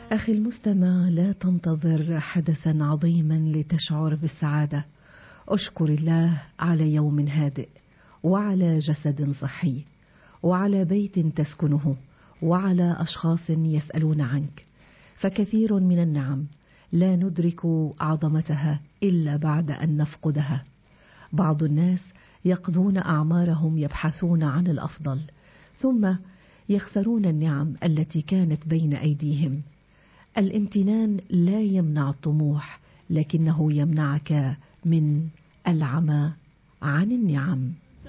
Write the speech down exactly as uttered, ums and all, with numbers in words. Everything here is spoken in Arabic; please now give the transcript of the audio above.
أخي المستمع، لا تنتظر حدثا عظيما لتشعر بالسعادة. أشكر الله على يوم هادئ، وعلى جسد صحي، وعلى بيت تسكنه، وعلى أشخاص يسألون عنك. فكثير من النعم لا ندرك عظمتها إلا بعد أن نفقدها. بعض الناس يقضون أعمارهم يبحثون عن الأفضل، ثم يخسرون النعم التي كانت بين أيديهم. الامتنان لا يمنع الطموح، لكنه يمنعك من العمى عن النعم.